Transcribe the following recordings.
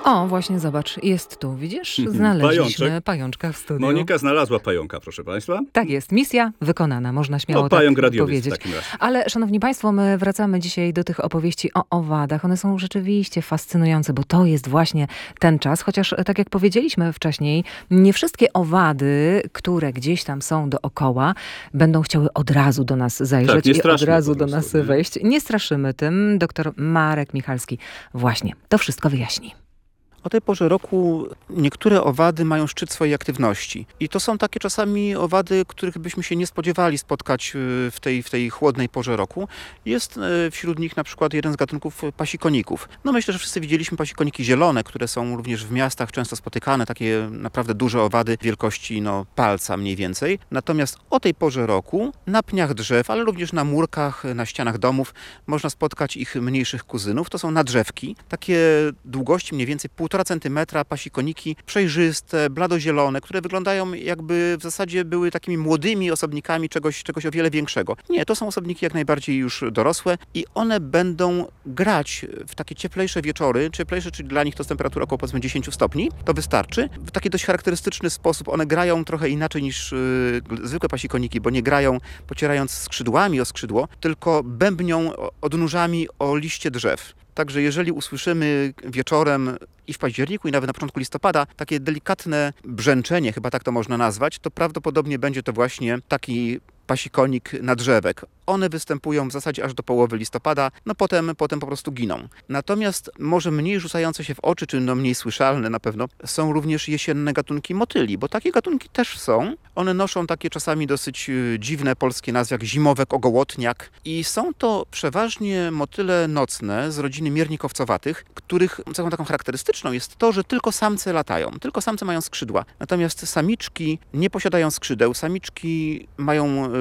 O, właśnie zobacz, jest tu, widzisz? Znaleźliśmy pajączka w studiu. Monika znalazła pająka, proszę państwa. Tak jest, misja wykonana, można śmiało pająk tak radiowiec powiedzieć. w takim razie. Ale szanowni państwo, my wracamy dzisiaj do tych opowieści o owadach. One są rzeczywiście fascynujące, bo to jest właśnie ten czas. Chociaż tak jak powiedzieliśmy wcześniej, nie wszystkie owady, które gdzieś tam są dookoła, będą chciały od razu do nas zajrzeć i od razu do nas wejść. Nie straszymy tym. Doktor Marek Michalski właśnie to wszystko wyjaśni. O tej porze roku niektóre owady mają szczyt swojej aktywności. I to są takie czasami owady, których byśmy się nie spodziewali spotkać w tej chłodnej porze roku. Jest wśród nich na przykład jeden z gatunków pasikoników. No myślę, że wszyscy widzieliśmy pasikoniki zielone, które są również w miastach często spotykane. Takie naprawdę duże owady wielkości palca mniej więcej. Natomiast o tej porze roku na pniach drzew, ale również na murkach, na ścianach domów można spotkać ich mniejszych kuzynów. To są nadrzewki. Takie długości mniej więcej 1,5 centymetra pasikoniki przejrzyste, bladozielone, które wyglądają jakby w zasadzie były takimi młodymi osobnikami czegoś o wiele większego. Nie, to są osobniki jak najbardziej już dorosłe i one będą grać w takie cieplejsze wieczory. Cieplejsze, czyli dla nich to jest temperatura około powiedzmy 10 stopni. To wystarczy. W taki dość charakterystyczny sposób one grają trochę inaczej niż zwykłe pasikoniki, bo nie grają pocierając skrzydłami o skrzydło, tylko bębnią odnóżami o liście drzew. Także jeżeli usłyszymy wieczorem i w październiku, i nawet na początku listopada takie delikatne brzęczenie, chyba tak to można nazwać, to prawdopodobnie będzie to właśnie taki pasikonik nadrzewek. One występują w zasadzie aż do połowy listopada, potem po prostu giną. Natomiast może mniej rzucające się w oczy, czy mniej słyszalne na pewno, są również jesienne gatunki motyli, bo takie gatunki też są. One noszą takie czasami dosyć dziwne polskie nazwy, jak zimowek, ogołotniak. I są to przeważnie motyle nocne z rodziny miernikowcowatych, których cechą taką charakterystyczną jest to, że tylko samce latają, tylko samce mają skrzydła. Natomiast samiczki nie posiadają skrzydeł, samiczki mają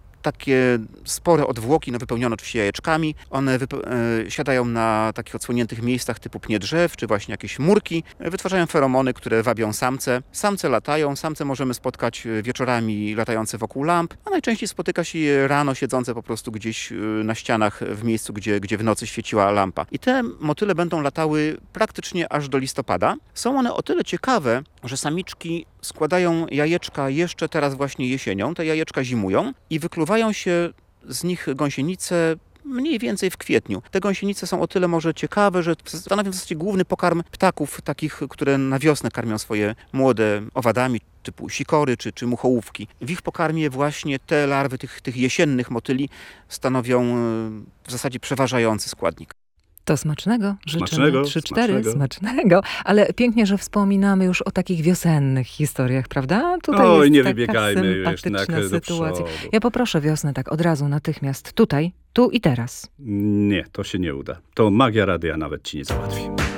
takie spore odwłoki, wypełnione oczywiście jajeczkami. One siadają na takich odsłoniętych miejscach typu pnie drzew, czy właśnie jakieś murki. Wytwarzają feromony, które wabią samce. Samce latają, samce możemy spotkać wieczorami latające wokół lamp, a najczęściej spotyka się je rano siedzące po prostu gdzieś na ścianach w miejscu, gdzie w nocy świeciła lampa. I te motyle będą latały praktycznie aż do listopada. Są one o tyle ciekawe, że samiczki składają jajeczka jeszcze teraz właśnie jesienią. Te jajeczka zimują i wykluwają się z nich gąsienice mniej więcej w kwietniu. Te gąsienice są o tyle może ciekawe, że stanowią w zasadzie główny pokarm ptaków, takich, które na wiosnę karmią swoje młode owadami, typu sikory czy muchołówki. W ich pokarmie właśnie te larwy tych jesiennych motyli stanowią w zasadzie przeważający składnik. To smacznego. Życzymy 3-4 smacznego. Ale pięknie, że wspominamy już o takich wiosennych historiach, prawda? Tutaj jest nie taka wybiegajmy już sympatyczna sytuacja. Ja poproszę wiosnę tak od razu, natychmiast. Tutaj, tu i teraz. Nie, to się nie uda. To magia radia nawet ci nie załatwi.